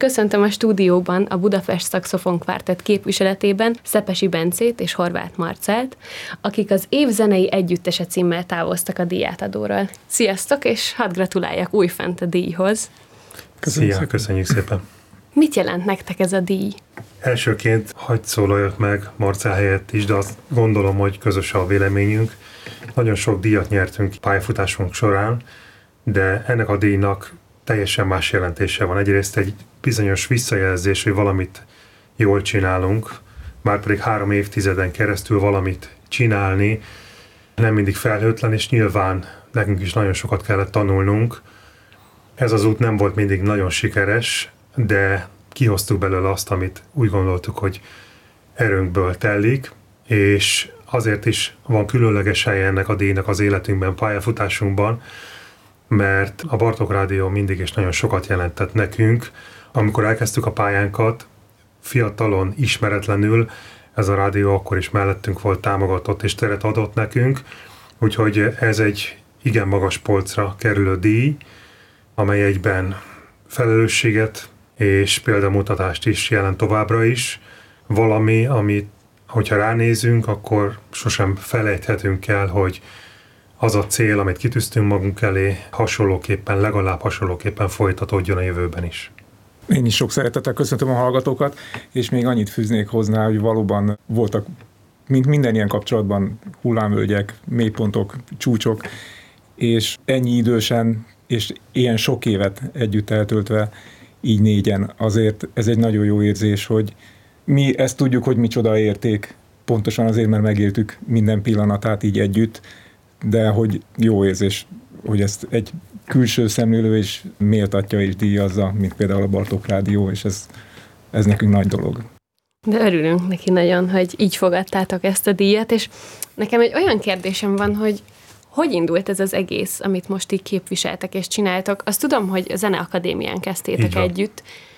köszöntöm a stúdióban a Budapest Szaxofon Kvártett képviseletében Szepesi Bencét és Horváth Marcelt, akik az év zenei együttese címmel távoztak a díjátadóról. Sziasztok, és hadd gratuláljak újfent a díjhoz. Köszönjük szépen. Mit jelent nektek ez a díj? Elsőként hadd szólaljak meg Marcel helyett is, de azt gondolom, hogy közös a véleményünk. Nagyon sok díjat nyertünk pályafutásunk során, de ennek a díjnak teljesen más jelentése van. Egyrészt egy bizonyos visszajelzés, hogy valamit jól csinálunk, márpedig 3 évtizeden keresztül valamit csinálni, nem mindig felhőtlen, és nyilván nekünk is nagyon sokat kellett tanulnunk. Ez az út nem volt mindig nagyon sikeres, de kihoztuk belőle azt, amit úgy gondoltuk, hogy erőnkből telik, és azért is van különleges helye ennek a díjnak az életünkben, pályafutásunkban, mert a Bartók Rádió mindig is nagyon sokat jelentett nekünk. Amikor elkezdtük a pályánkat, fiatalon, ismeretlenül, ez a rádió akkor is mellettünk volt, támogatott és teret adott nekünk, úgyhogy ez egy igen magas polcra kerülő díj, amely egyben felelősséget és példamutatást is jelent továbbra is. Valami, amit, hogyha ránézünk, akkor sosem felejthetünk el, hogy az a cél, amit kitűztünk magunk elé, legalább hasonlóképpen folytatódjon a jövőben is. Én is sok szeretettel köszöntöm a hallgatókat, és még annyit fűznék hozzá, hogy valóban voltak, mint minden ilyen kapcsolatban, hullámvölgyek, mélypontok, csúcsok, és ennyi idősen, és ilyen sok évet együtt eltöltve, így négyen, azért ez egy nagyon jó érzés, hogy mi ezt tudjuk, hogy micsoda érték, pontosan azért, mert megéltük minden pillanatát így együtt, de hogy jó érzés, hogy ezt egy külső szemlélő is méltatja és díjazza, mint például a Bartók Rádió, és ez nekünk nagy dolog. De örülünk neki nagyon, hogy így fogadtátok ezt a díjat, és nekem egy olyan kérdésem van, hogy indult ez az egész, amit most így képviseltek és csináltok? Azt tudom, hogy a Zeneakadémián kezdtétek együtt.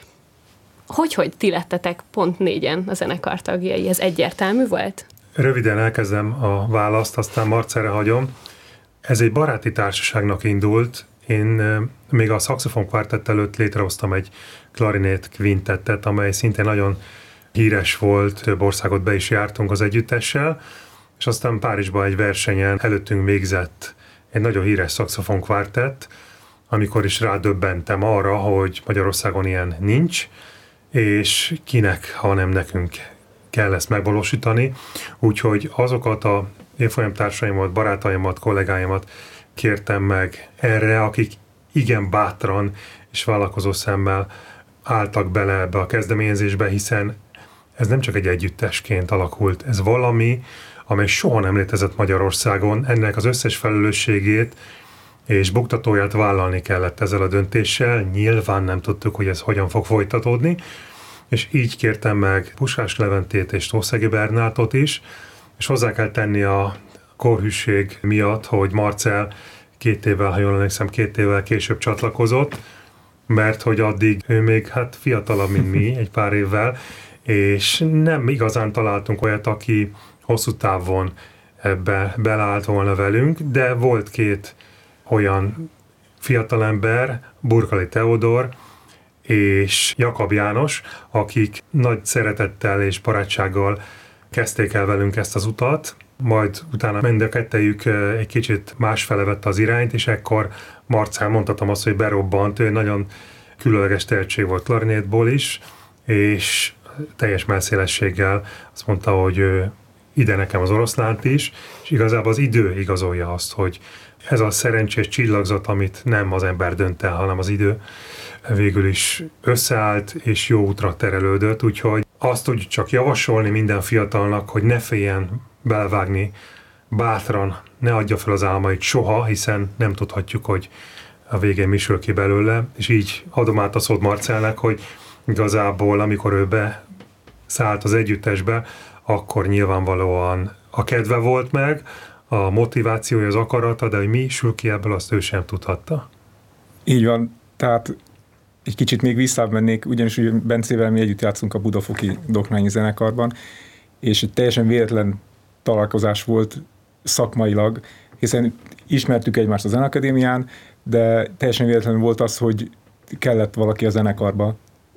Hogy ti lettetek pont 4-en a zenekar tagjai? Ez egyértelmű volt? Röviden elkezdem a választ, aztán Marcelre hagyom. Ez egy baráti társaságnak indult. Én még a Szaxofon Kvártett előtt létrehoztam egy klarinét kvintettet, amely szintén nagyon híres volt, több országot be is jártunk az együttessel, és aztán Párizsban egy versenyen előttünk végzett egy nagyon híres szaxofon kvártett, amikor is rádöbbentem arra, hogy Magyarországon ilyen nincs, és kinek, ha nem nekünk kell ezt megvalósítani. Úgyhogy azokat a évfolyamtársaimat, barátaimat, kollégáimat kértem meg erre, akik igen bátran és vállalkozó szemmel álltak bele ebbe a kezdeményezésbe, hiszen ez nem csak egy együttesként alakult, ez valami, amely soha nem létezett Magyarországon, ennek az összes felelősségét és buktatóját vállalni kellett ezzel a döntéssel, nyilván nem tudtuk, hogy ez hogyan fog folytatódni, és így kértem meg Puskás Leventét és Tószegi Bernátot is, és hozzá kell tenni a korhűség miatt, hogy Marcel 2 évvel, ha jól emlékszem, 2 évvel később csatlakozott, mert hogy addig ő még fiatalabb, mint mi, egy pár évvel, és nem igazán találtunk olyat, aki hosszú távon ebbe beleállt volna velünk, de volt 2 olyan fiatalember, Burkali Teodor és Jakab János, akik nagy szeretettel és barátsággal kezdték el velünk ezt az utat, majd utána mind a kettejük egy kicsit másfele vette az irányt, és ekkor Marcel, mondhatom azt, hogy berobbant, ő nagyon különleges tehetség volt klarinétból is, és teljes mellszélességgel azt mondta, hogy ide nekem az oroszlánt is, és igazából az idő igazolja azt, hogy ez a szerencsés csillagzat, amit nem az ember dönt el, hanem az idő végül is összeállt, és jó útra terelődött, úgyhogy azt tudjuk csak javasolni minden fiatalnak, hogy ne féljen belevágni bátran, ne adja fel az álmait soha, hiszen nem tudhatjuk, hogy a végén mi sül ki belőle, és így adom át a szót Marcelnek, hogy igazából amikor ő beszállt az együttesbe, akkor nyilvánvalóan a kedve volt meg, a motivációja, az akarata, de hogy mi sül ki ebből, azt ő sem tudhatta. Így van, tehát egy kicsit még visszamennék, ugyanis ugye Bencével mi együtt játszunk a Budafoki Doknányi Zenekarban, és egy teljesen véletlen találkozás volt szakmailag, hiszen ismertük egymást a Zeneakadémián, de teljesen véletlen volt az, hogy kellett valaki a zenekarba,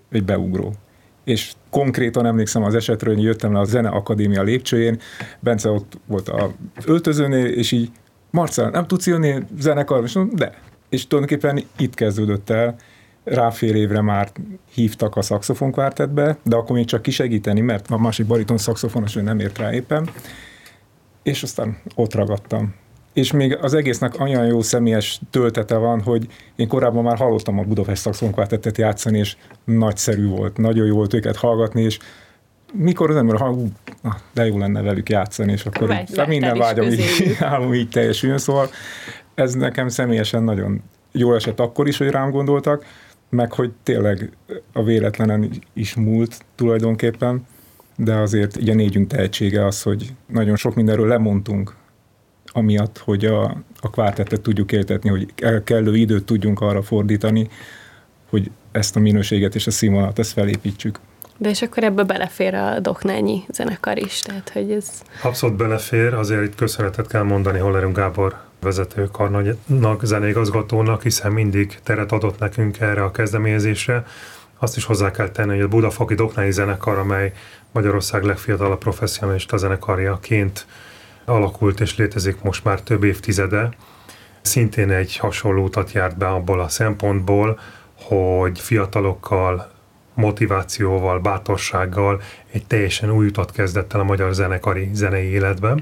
egy beugró. És konkrétan emlékszem az esetről, hogy jöttem le a Zeneakadémia lépcsőjén, Bence ott volt az öltözőnél, és így, Marcell, nem tudsz jönni zenekar? És mondom, de. És tulajdonképpen itt kezdődött el, rá fél évre már hívtak a szaxofonkvártetbe, de akkor még csak kisegíteni, mert a másik bariton szaxofonos ő nem ért rá éppen, és aztán ott ragadtam. És még az egésznek olyan jó személyes töltete van, hogy én korábban már hallottam a Budapest szaxofonkvártettet játszani, és nagyszerű volt, nagyon jó volt őket hallgatni, és mikor az ember, de jó lenne velük játszani, és akkor minden vágyam, álmom így teljesüljön, szóval ez nekem személyesen nagyon jól esett akkor is, hogy rám gondoltak, meg hogy tényleg a véletlenen is múlt tulajdonképpen, de azért így a négyünk tehetsége az, hogy nagyon sok mindenről lemondtunk, amiatt, hogy a kvártettet tudjuk éltetni, hogy kellő időt tudjunk arra fordítani, hogy ezt a minőséget és a színvonalat ezt felépítsük. De és akkor ebbe belefér a Doknányi zenekar is, tehát hogy ez... Abszolút belefér, azért itt köszönetet kell mondani Hollerung Gábor vezetőkarnak, zeneigazgatónak, hiszen mindig teret adott nekünk erre a kezdeményezésre. Azt is hozzá kell tenni, hogy a Budafaki Doknányi zenekar, amely Magyarország legfiatalabb professzionalista zenekarjaként alakult és létezik most már több évtizede, szintén egy hasonló utat járt be abból a szempontból, hogy fiatalokkal, motivációval, bátorsággal egy teljesen új utat kezdett el a magyar zenei életben.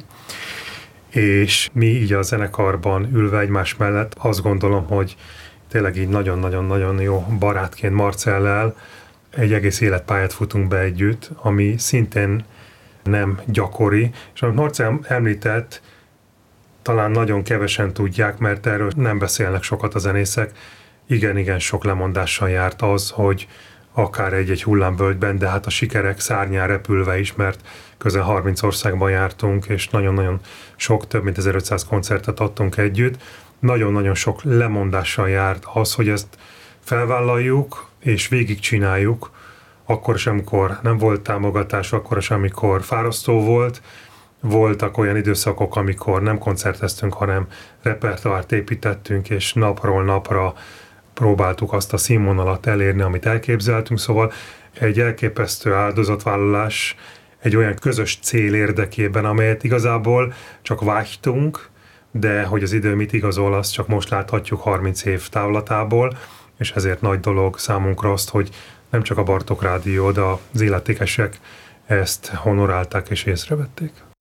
És mi így a zenekarban ülve egymás mellett azt gondolom, hogy tényleg így nagyon-nagyon-nagyon jó barátként Marcellel egy egész életpályát futunk be együtt, ami szintén nem gyakori, és amit Marcell említett, talán nagyon kevesen tudják, mert erről nem beszélnek sokat a zenészek. Igen, sok lemondással járt az, hogy akár egy hullámvölgyben, de hát a sikerek szárnyán repülve is, mert közel 30 országban jártunk, és nagyon-nagyon sok, több mint 1500 koncertet adtunk együtt. Nagyon-nagyon sok lemondással járt az, hogy ezt felvállaljuk, és végigcsináljuk, akkor is, amikor nem volt támogatás, akkor is, amikor fárasztó volt. Voltak olyan időszakok, amikor nem koncerteztünk, hanem repertoárt építettünk, és napról napra próbáltuk azt a színvonalat elérni, amit elképzeltünk. Szóval egy elképesztő áldozatvállalás egy olyan közös cél érdekében, amelyet igazából csak vágytunk, de hogy az idő mit igazol, azt csak most láthatjuk 30 év távlatából, és ezért nagy dolog számunkra azt, hogy nem csak a Bartók Rádió, de az illetékesek ezt honorálták és észrevették.